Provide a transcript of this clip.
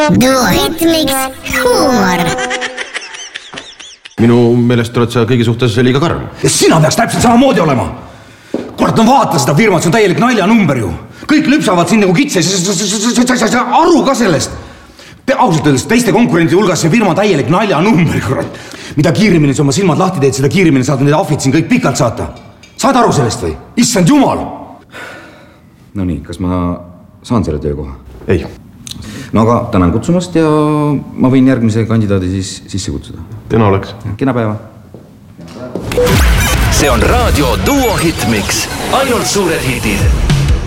Duohitmiks huumor. Minu meelest oled sa kõigi suhtes liiga karm. Ja sina peaks täpselt samamoodi olema. Kurat, no vaata seda firmat, see on täielik naljanumber ju. Kõik lüpsavad siin nagu kitse, sa aru ka sellest. Ausalt öeldes teiste konkurentide hulgas see firma täielik naljanumber, kurat. Mida kiirimini sa oma silmad lahti teed, seda kiirimini saad need ahvid siin kõik pikalt saata. Saad aru sellest või? Issand jumal! No nii, kas ma saan selle töökoha? Ei. No aga tänan kutsumast ja ma võin järgmise kandidaadi siis sisse kutsuda. Kena oleks. Kena päeva. See on raadio Duo Hitmix. Ainult suured hitid.